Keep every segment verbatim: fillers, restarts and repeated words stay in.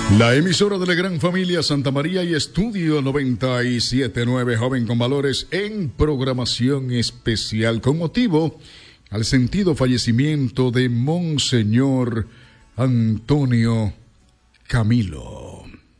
La emisora de la gran familia Santa María y Estudio noventa y siete punto nueve, Joven con Valores, en programación especial con motivo al sentido fallecimiento de Monseñor Antonio Camilo.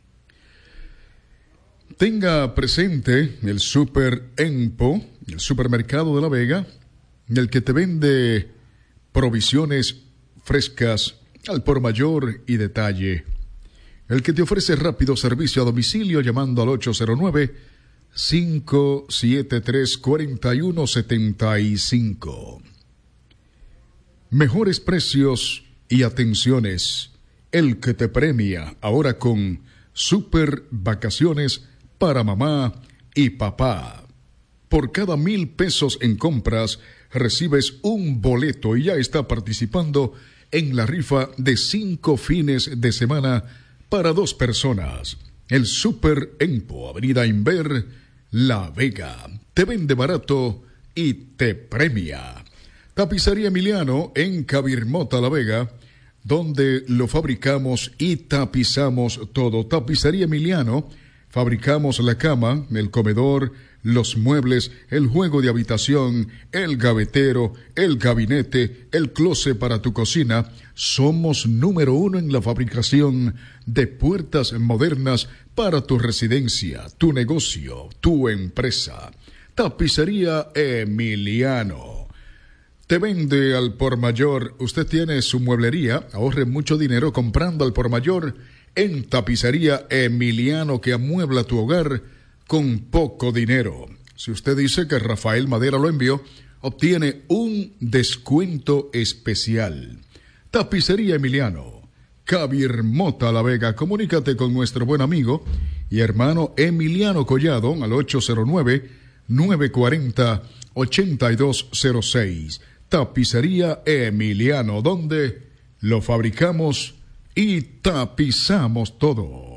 Tenga presente el Super Empo, el supermercado de La Vega, el que te vende provisiones frescas al por mayor y detalle. El que te ofrece rápido servicio a domicilio llamando al ocho cero nueve, cinco siete tres, cuatro uno siete cinco. Mejores precios y atenciones. El que te premia ahora con super vacaciones para mamá y papá. Por cada mil pesos en compras recibes un boleto y ya está participando en la rifa de cinco fines de semana para dos personas. El Super Empo, Avenida Inver, La Vega. Te vende barato y te premia. Tapicería Emiliano en Cabirmota, La Vega, donde lo fabricamos y tapizamos todo. Tapicería Emiliano, fabricamos la cama, el comedor, los muebles, el juego de habitación, el gavetero, el gabinete, el closet para tu cocina. Somos número uno en la fabricación de puertas modernas para tu residencia, tu negocio, tu empresa. Tapicería Emiliano. Te vende al por mayor. Usted tiene su mueblería, ahorre mucho dinero comprando al por mayor en Tapicería Emiliano, que amuebla tu hogar con poco dinero. Si usted dice que Rafael Madera lo envió, obtiene un descuento especial. Tapicería Emiliano, Cabirmota, La Vega. Comunícate con nuestro buen amigo y hermano Emiliano Collado al ocho cero nueve, nueve cuatro cero, ocho dos cero seis. Tapicería Emiliano, donde lo fabricamos y tapizamos todo.